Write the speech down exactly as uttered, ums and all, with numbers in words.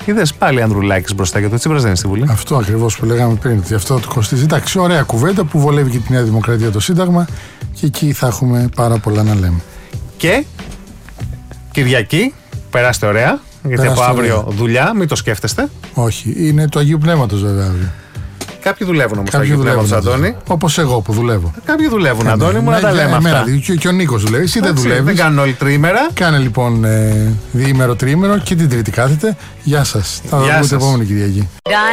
Είδες πάλι Ανδρουλάκης μπροστά και το Τσίπρας δεν είναι στη Βουλή. Αυτό ακριβώς που λέγαμε πριν, ότι αυτό το κοστίζει. Εντάξει, ωραία κουβέντα που βολεύει και τη Νέα Δημοκρατία το Σύνταγμα και εκεί θα έχουμε πάρα πολλά να λέμε. Και Κυριακή, περάστε ωραία, γιατί Περάστε από αύριο ωραία. δουλειά, μην το σκέφτεστε. Όχι, είναι του Αγίου Πνεύματος βέβαια αύριο. Κάποιοι δουλεύουν όμως το Κάποιοι Αγίου Πνεύματος, δουλεύουν, Αντώνη. Όπως εγώ που δουλεύω. Κάποιοι δουλεύουν, Αντώνη μου, Ναι, να τα για λέμε εμένα, αυτά. Και, και ο Νίκος δουλεύει, εσύ δεν Έτσι, δουλεύεις. δεν κάνουν όλοι τριήμερα. Κάνε λοιπόν ε, διήμερο, τριήμερο και την Τρίτη κάθεται. Γεια σας. Θα τα Γεια δούμε την σας. επόμενη Κυριακή.